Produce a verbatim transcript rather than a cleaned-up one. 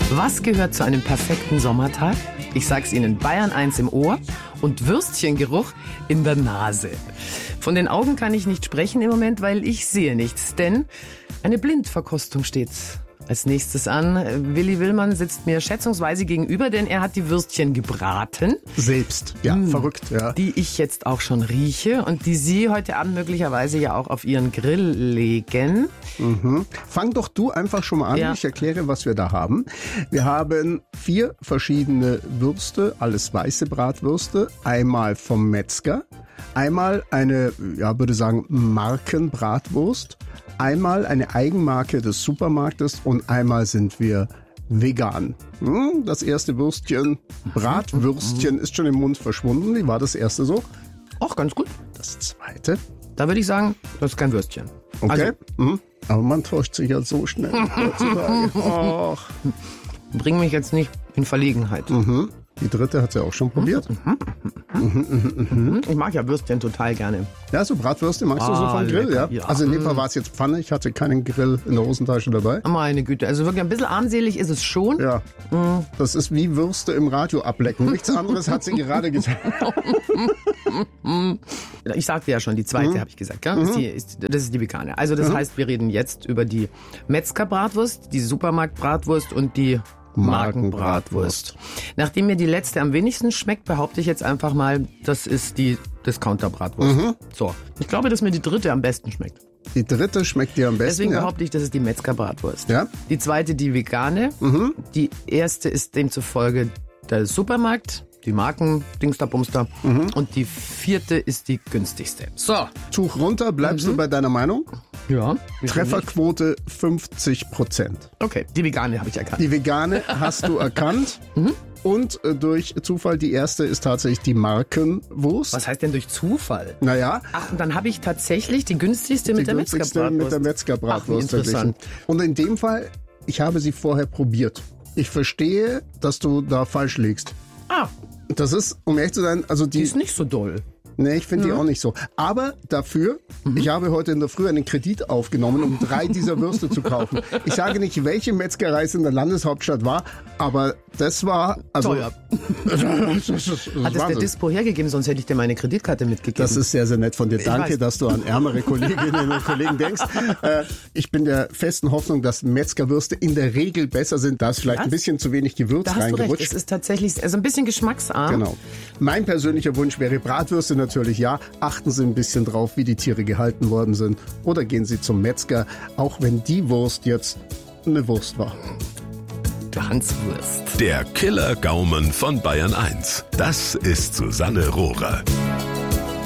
Was gehört zu einem perfekten Sommertag? Ich sag's Ihnen, Bayern eins im Ohr und Würstchengeruch in der Nase. Von den Augen kann ich nicht sprechen im Moment, weil ich sehe nichts, denn eine Blindverkostung steht als nächstes an. Willi Willmann sitzt mir schätzungsweise gegenüber, denn er hat die Würstchen gebraten. Selbst, ja, mmh. verrückt, ja. Die ich jetzt auch schon rieche und die Sie heute Abend möglicherweise ja auch auf Ihren Grill legen. Mhm. Fang doch du einfach schon mal an, ja. Ich erkläre, was wir da haben. Wir haben vier verschiedene Würste, alles weiße Bratwürste, einmal vom Metzger, einmal eine, ja, würde sagen, Markenbratwurst, einmal eine Eigenmarke des Supermarktes und einmal sind wir vegan. Das erste Würstchen, Bratwürstchen, ist schon im Mund verschwunden. Wie war das erste so? Auch ganz gut. Das zweite? Da würde ich sagen, das ist kein Würstchen. Okay. Also, mhm. Aber man täuscht sich ja so schnell heutzutage. Och. Bring mich jetzt nicht in Verlegenheit. Mhm. Die dritte hat sie auch schon probiert. Mhm. Mhm. Mhm. Mhm. Ich mag ja Würstchen total gerne. Ja, so Bratwürste magst ah, du so vom Grill, ja? ja? Also in dem Fall war es jetzt Pfanne. Ich hatte keinen Grill in der Hosentasche dabei. Meine Güte, also wirklich ein bisschen armselig ist es schon. Ja, mhm. Das ist wie Würste im Radio ablecken. Nichts anderes hat sie gerade gesagt. Ich sagte ja schon, die zweite mhm. habe ich gesagt. Gell? Das, ist die, ist, das ist die vegane. Also das mhm. heißt, wir reden jetzt über die Metzgerbratwurst, die Supermarktbratwurst und die Markenbratwurst. Nachdem mir die letzte am wenigsten schmeckt, behaupte ich jetzt einfach mal, das ist die Discounter-Bratwurst. Mhm. So, ich glaube, dass mir die dritte am besten schmeckt. Die dritte schmeckt dir am besten, Deswegen ja? behaupte ich, das ist die Metzgerbratwurst. Ja? Die zweite die vegane. Mhm. Die erste ist demzufolge der Supermarkt. Die Marken, Dingster, Bumster. Mhm. Und die vierte ist die günstigste. So. Tuch runter, bleibst mhm. du bei deiner Meinung? Ja. Trefferquote fünfzig Prozent. Okay, die vegane habe ich erkannt. Die vegane hast du erkannt. Mhm. Und äh, durch Zufall, die erste ist tatsächlich die Markenwurst. Was heißt denn durch Zufall? Naja. Ach, und dann habe ich tatsächlich die günstigste die mit der Metzgerbratwurst. mit der Metzgerbratwurst. Ach, wie interessant. Und in dem Fall, ich habe sie vorher probiert. Ich verstehe, dass du da falsch liegst. Ah. Das ist, um ehrlich zu sein, also die... Die ist nicht so doll. Nee, ich finde mhm. die auch nicht so. Aber dafür, mhm. ich habe heute in der Früh einen Kredit aufgenommen, um drei dieser Würste zu kaufen. Ich sage nicht, welche Metzgerei es in der Landeshauptstadt war, aber das war... Also, teuer. das ist, das ist Hat es der Dispo hergegeben, sonst hätte ich dir meine Kreditkarte mitgegeben. Das ist sehr, sehr nett von dir. Ich Danke, weiß. dass du an ärmere Kolleginnen und Kollegen denkst. Äh, ich bin der festen Hoffnung, dass Metzgerwürste in der Regel besser sind. Da ist vielleicht Was? ein bisschen zu wenig Gewürz da hast reingerutscht. Du recht. Es ist tatsächlich also ein bisschen geschmacksarm. Genau. Mein persönlicher Wunsch wäre Bratwürste natürlich, ja. Achten Sie ein bisschen drauf, wie die Tiere gehalten worden sind. Oder gehen Sie zum Metzger, auch wenn die Wurst jetzt eine Wurst war. Hanswurst. Der Killer-Gaumen von Bayern eins. Das ist Susanne Rohrer.